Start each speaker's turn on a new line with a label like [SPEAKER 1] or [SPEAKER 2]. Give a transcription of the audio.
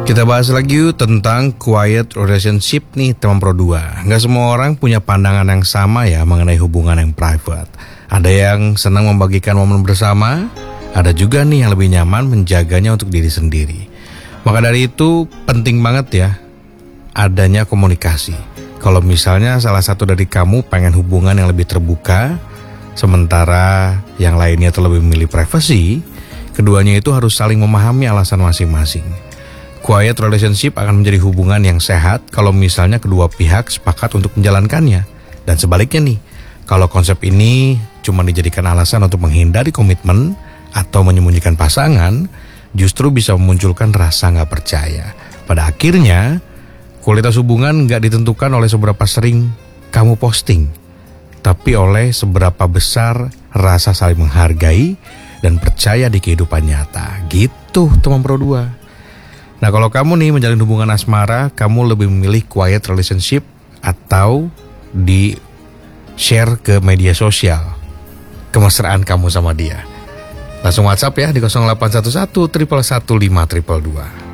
[SPEAKER 1] Kita bahas lagi yuk tentang quiet relationship nih teman Pro 2. Nggak semua orang punya pandangan yang sama ya mengenai hubungan yang private. Ada yang senang membagikan momen bersama, ada juga nih yang lebih nyaman menjaganya untuk diri sendiri. Maka dari itu penting banget ya adanya komunikasi. Kalau misalnya salah satu dari kamu pengen hubungan yang lebih terbuka, sementara yang lainnya terlebih memilih privasi, keduanya itu harus saling memahami alasan masing-masing. Quiet relationship akan menjadi hubungan yang sehat kalau misalnya kedua pihak sepakat untuk menjalankannya. Dan sebaliknya nih, kalau konsep ini cuma dijadikan alasan untuk menghindari komitmen atau menyembunyikan pasangan, justru bisa memunculkan rasa nggak percaya. Pada akhirnya, kualitas hubungan nggak ditentukan oleh seberapa sering kamu posting, tapi oleh seberapa besar rasa saling menghargai dan percaya di kehidupan nyata. Gitu teman Pro 2. Nah kalau kamu nih menjalin hubungan asmara, kamu lebih memilih quiet relationship atau di share ke media sosial kemesraan kamu sama dia? Langsung WhatsApp ya di 0811 111 522.